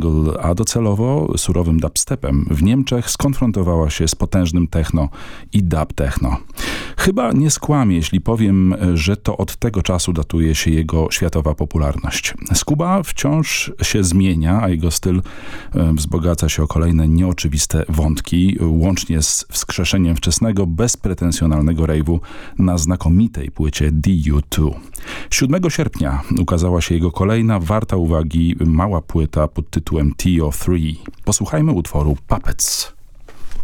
single, a docelowo surowym dubstepem w Niemczech skonfrontowała się z potężnym techno i dub techno. Chyba nie skłamię, jeśli powiem, że to od tego czasu datuje się jego światowa popularność. Skuba wciąż się zmienia, a jego styl wzbogaca się o kolejne nieoczywiste wątki, łącznie z wskrzeszeniem wczesnego, bezpretensjonalnego rave'u na znakomitej płycie DU2. 7 sierpnia ukazała się jego kolejna, warta uwagi, mała płyta pod tytułem TO3. Posłuchajmy utworu Puppets.